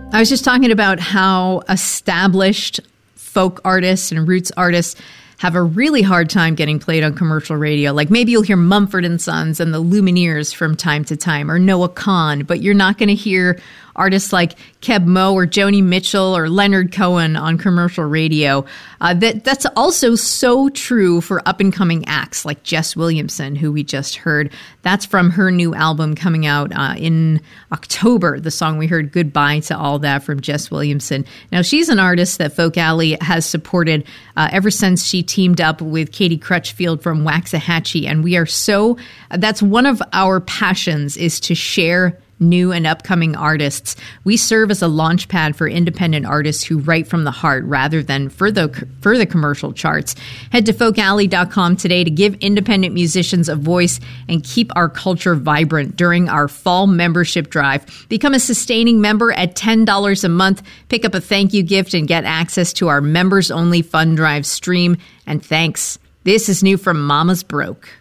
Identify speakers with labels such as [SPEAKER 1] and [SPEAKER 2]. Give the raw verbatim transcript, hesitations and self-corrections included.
[SPEAKER 1] I was just talking about how established folk artists and roots artists have a really hard time getting played on commercial radio. Like maybe you'll hear Mumford and Sons and the Lumineers from time to time, or Noah Kahan, but you're not going to hear artists like Keb Mo or Joni Mitchell or Leonard Cohen on commercial radio. Uh, that that's also so true for up-and-coming acts like Jess Williamson, who we just heard. That's from her new album coming out uh, in October. The song we heard, Goodbye to All That, from Jess Williamson. Now, she's an artist that Folk Alley has supported uh, ever since she teamed up with Katie Crutchfield from Waxahachie, and we are so, that's one of our passions, is to share new and upcoming artists. We serve as a launch pad for independent artists who write from the heart rather than for the, for the commercial charts. Head to folk alley dot com today to give independent musicians a voice and keep our culture vibrant during our fall membership drive. Become a sustaining member at ten dollars a month. Pick up a thank you gift and get access to our members-only fund drive stream. And thanks. This is new from Mama's Broke.